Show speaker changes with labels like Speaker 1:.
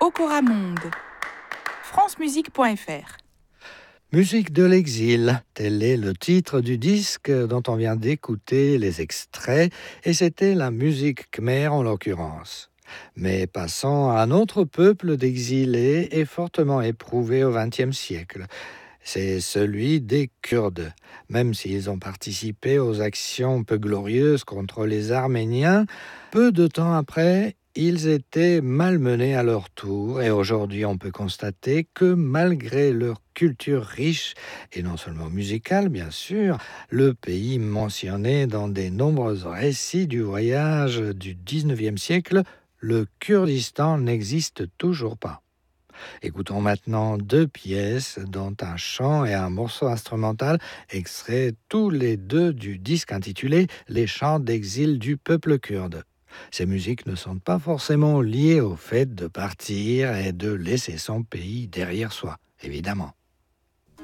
Speaker 1: Okora Monde, francemusique.fr.
Speaker 2: Musique de l'exil, tel est le titre du disque dont on vient d'écouter les extraits, et c'était la musique khmer en l'occurrence. Mais passons à un autre peuple d'exilés et fortement éprouvé au XXe siècle. C'est celui des Kurdes. Même s'ils ont participé aux actions peu glorieuses contre les Arméniens, peu de temps après, ils étaient malmenés à leur tour et aujourd'hui on peut constater que malgré leur culture riche, et non seulement musicale bien sûr, le pays mentionné dans des nombreux récits du voyage du XIXe siècle, le Kurdistan n'existe toujours pas. Écoutons maintenant deux pièces, dont un chant et un morceau instrumental, extraits tous les deux du disque intitulé « Les chants d'exil du peuple kurde ». Ces musiques ne sont pas forcément liées au fait de partir et de laisser son pays derrière soi, évidemment.